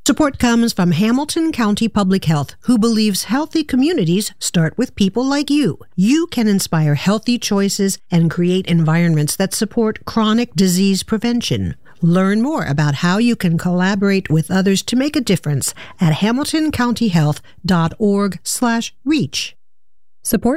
Support comes from Hamilton County Public Health, who believes healthy communities start with people like you. You can inspire healthy choices and create environments that support chronic disease prevention. Learn more about how you can collaborate with others to make a difference at hamiltoncountyhealth.org/reach. Support